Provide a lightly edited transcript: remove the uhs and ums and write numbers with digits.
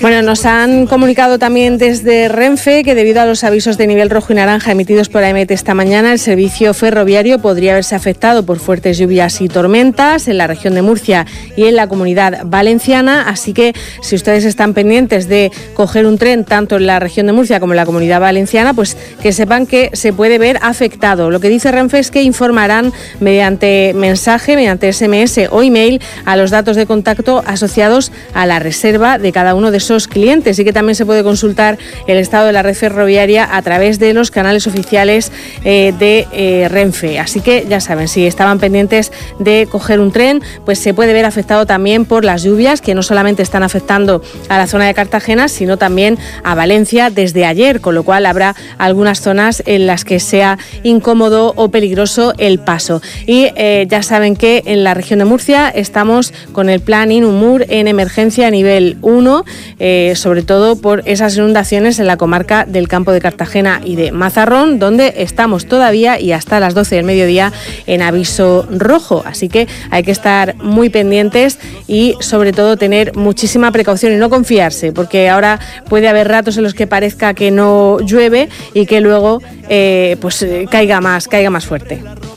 Bueno, nos han comunicado también desde Renfe que debido a los avisos de nivel rojo y naranja emitidos por AEMET esta mañana, el servicio ferroviario podría verse afectado por fuertes lluvias y tormentas en la región de Murcia y en la Comunidad Valenciana, así que si ustedes están pendientes de coger un tren tanto en la región de Murcia como en la Comunidad Valenciana, pues que sepan que se puede ver afectado. Lo que dice Renfe es que informarán mediante mensaje, mediante SMS o email a los datos de contacto asociados a la reserva de cada uno de esos clientes, y que también se puede consultar el estado de la red ferroviaria a través de los canales oficiales de Renfe. Así que ya saben, si estaban pendientes de coger un tren, pues se puede ver afectado también por las lluvias, que no solamente están afectando a la zona de Cartagena, sino también a Valencia desde ayer, con lo cual habrá algunas zonas en las que sea incómodo o peligroso el paso. Y ya saben que en la región de Murcia estamos con el plan Inumur en emergencia a nivel 1, sobre todo por esas inundaciones en la comarca del Campo de Cartagena y de Mazarrón, donde estamos todavía y hasta las 12 del mediodía en aviso rojo. Así que hay que estar muy pendientes y sobre todo tener muchísima precaución y no confiarse, porque ahora puede haber ratos en los que parezca que no llueve y que luego caiga más fuerte.